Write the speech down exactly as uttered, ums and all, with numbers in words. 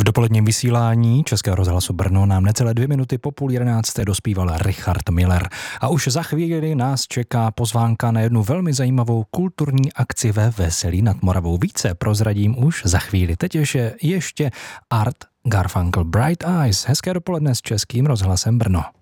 V dopoledním vysílání Českého rozhlasu Brno nám necelé dvě minuty po půl jedenácté dospíval Richard Miller. A už za chvíli nás čeká pozvánka na jednu velmi zajímavou kulturní akci ve Veselí nad Moravou. Více prozradím už za chvíli. Teď ještě, ještě Art Garfunkel Bright Eyes. Hezké dopoledne s Českým rozhlasem Brno.